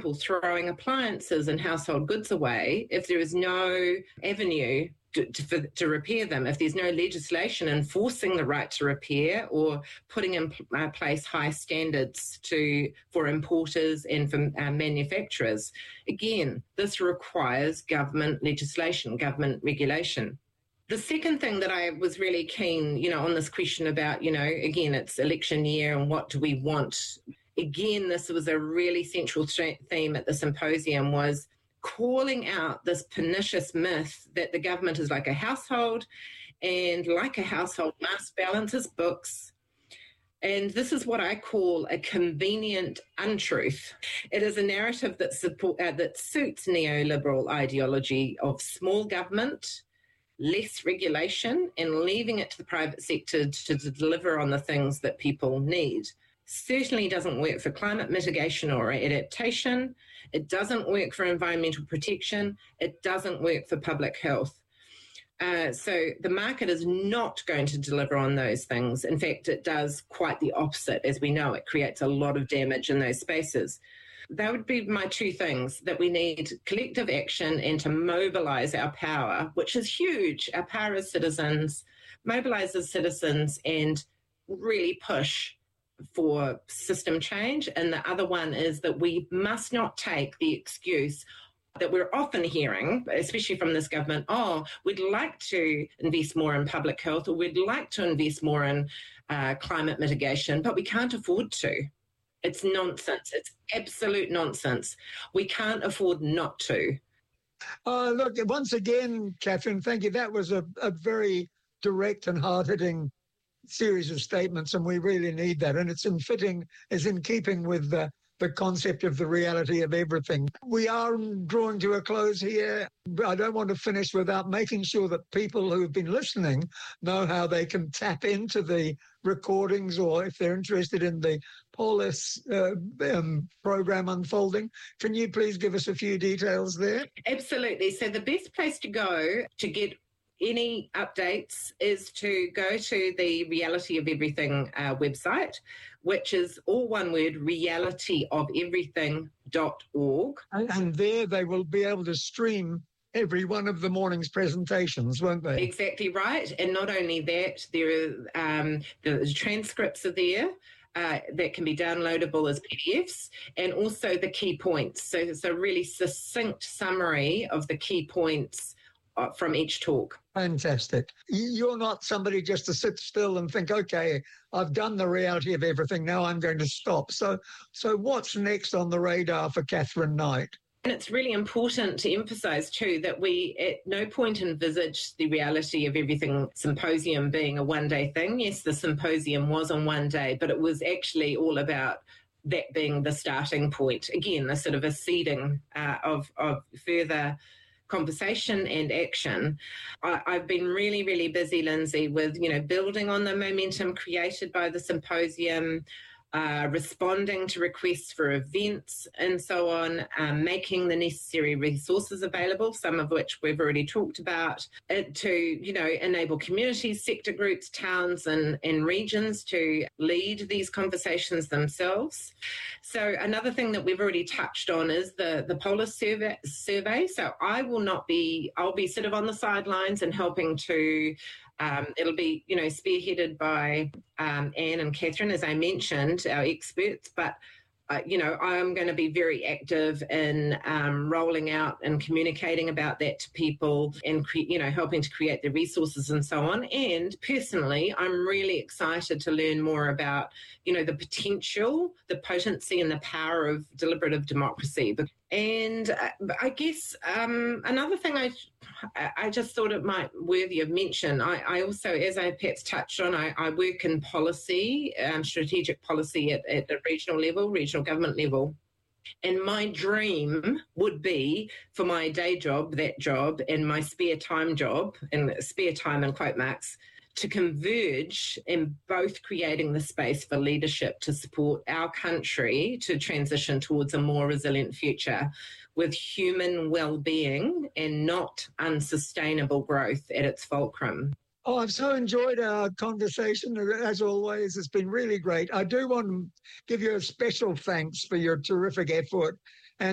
example, throwing appliances and household goods away, if there is no avenue to repair them, if there's no legislation enforcing the right to repair or putting in place high standards for importers and for manufacturers, again, this requires government legislation, government regulation. The second thing that I was really keen, on this question about, again, it's election year and what do we want? Again, this was a really central theme at the symposium, was calling out this pernicious myth that the government is like a household, and like a household must balance its books. And this is what I call a convenient untruth. It is a narrative that suits neoliberal ideology of small government, less regulation, and leaving it to the private sector to deliver on the things that people need. Certainly doesn't work for climate mitigation or adaptation. It doesn't work for environmental protection. It doesn't work for public health. So the market is not going to deliver on those things. In fact, it does quite the opposite. As we know, it creates a lot of damage in those spaces. That would be my two things, that we need collective action and to mobilise our power, which is huge. Our power as citizens, mobilise as citizens and really push for system change. And the other one is that we must not take the excuse that we're often hearing, especially from this government, we'd like to invest more in public health, or we'd like to invest more in climate mitigation, but we can't afford to. It's nonsense. It's absolute nonsense. We can't afford not to. Look, once again, Catherine, thank you. That was a very direct and hard-hitting series of statements, and we really need that. And it's in keeping with the concept of the reality of everything. We are drawing to a close here. I don't want to finish without making sure that people who have been listening know how they can tap into the recordings, or if they're interested in the Polis program unfolding. Can you please give us a few details there? Absolutely. So the best place to go to get any updates is to go to the Reality of Everything website, which is all one word, realityofeverything.org. And there they will be able to stream every one of the morning's presentations, won't they? Exactly right. And not only that, there are the transcripts are there. That can be downloadable as PDFs, and also the key points. So it's a really succinct summary of the key points from each talk. Fantastic. You're not somebody just to sit still and think, okay, I've done the reality of everything, now I'm going to stop. So what's next on the radar for Catherine Knight? And it's really important to emphasise too that we at no point envisaged the Reality of Everything symposium being a one-day thing. Yes, the symposium was on one day, but it was actually all about that being the starting point. Again, a sort of a seeding of further conversation and action. I've been really, really busy, Lindsay, with, building on the momentum created by the symposium, responding to requests for events and so on, making the necessary resources available, some of which we've already talked about, to, enable communities, sector groups, towns and regions to lead these conversations themselves. So another thing that we've already touched on is the Polis survey. So I'll be sort of on the sidelines and helping to it'll be, spearheaded by Anne and Catherine, as I mentioned, our experts, but I'm going to be very active in rolling out and communicating about that to people and, helping to create the resources and so on. And personally, I'm really excited to learn more about, the potential, the potency and the power of deliberative democracy. And I guess another thing I just thought it might worthy of mention, I also, as I perhaps touched on, I work in policy, strategic policy at the regional government level. And my dream would be for my day job, that job, and my spare time job, and spare time in quote marks, to converge in both creating the space for leadership to support our country to transition towards a more resilient future with human well-being and not unsustainable growth at its fulcrum. Oh, I've so enjoyed our conversation. As always, it's been really great. I do want to give you a special thanks for your terrific effort